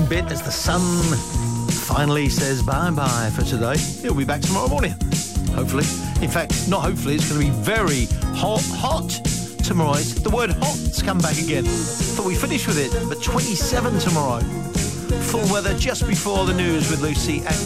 closing bit as the sun finally says bye-bye for today. It'll be back tomorrow morning, hopefully. In fact, not hopefully, it's going to be very hot tomorrow. The word hot's come back again. Thought we finished with it, but 27 tomorrow. Full weather just before the news with Lucy at